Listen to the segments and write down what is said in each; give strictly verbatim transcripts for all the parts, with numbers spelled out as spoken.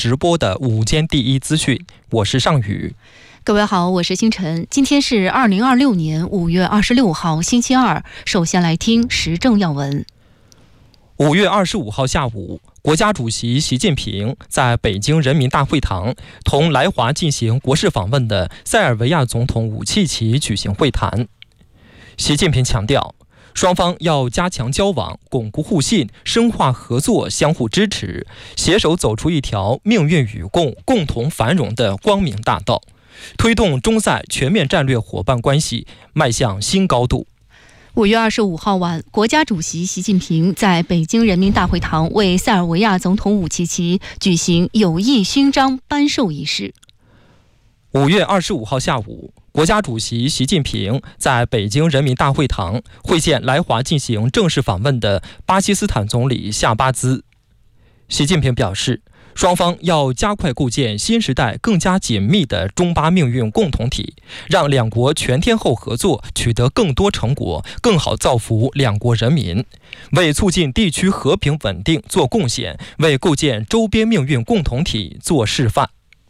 直播的午间第一资讯，我是尚宇。 各位好，我是星辰。今天是二零二六年五月二十六号，星期二。首先来听时政要闻。 五月二十五号下午，国家主席习近平在北京人民大会堂同来华进行国事访问的塞尔维亚总统武契奇举行会谈。习近平强调，双方要加强交往，巩固互信，深化合作，相互支持，携手走出一条命运与共、共同繁荣的光明大道，推动中塞全面战略伙伴关系迈向新高度。 五月二十五号晚，国家主席习近平在北京人民大会堂为塞尔维亚总统武契奇举行友谊勋章颁授仪式。 五月二十五号下午，国家主席习近平在北京人民大会堂会见来华进行正式访问的巴基斯坦总理夏巴兹。习近平表示，双方要加快构建新时代更加紧密的中巴命运共同体，让两国全天候合作取得更多成果，更好造福两国人民，为促进地区和平稳定做贡献，为构建周边命运共同体做示范。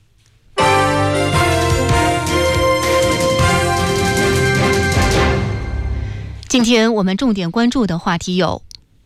今天我们重点关注的话题有：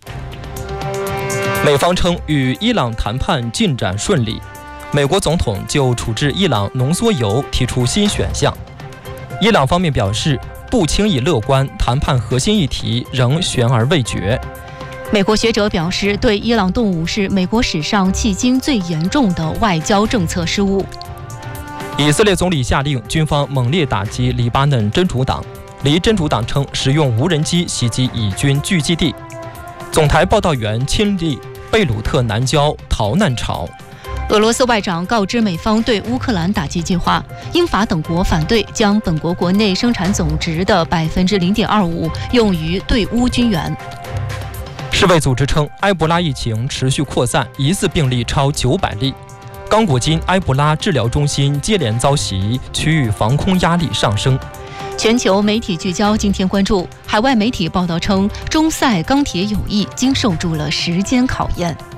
美方称与伊朗谈判进展顺利，美国总统就处置伊朗浓缩铀提出新选项。伊朗方面表示不轻易乐观，谈判核心议题仍悬而未决。 美国学者表示，对伊朗动武是美国史上迄今最严重的外交政策失误。 以色列总理下令军方猛烈打击黎巴嫩真主党，黎真主党称使用无人机袭击以军聚集地。总台报道员亲历贝鲁特南郊逃难潮。 俄罗斯外长告知美方对乌克兰打击计划，英法等国反对将本国国内生产总值的百分之零点二五用于对乌军援。 世卫组织称，埃博拉疫情持续扩散，疑似病例超九百例。刚果金埃博拉治疗中心接连遭袭，区域防空压力上升。 全球媒体聚焦今天关注，海外媒体报道称，中塞钢铁友谊经受住了时间考验。